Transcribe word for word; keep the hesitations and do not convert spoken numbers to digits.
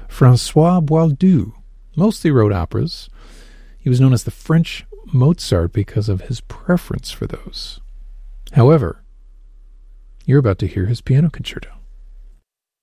François Boieldieu mostly wrote operas. He was known as the French Mozart because of his preference for those. However, you're about to hear his piano concerto.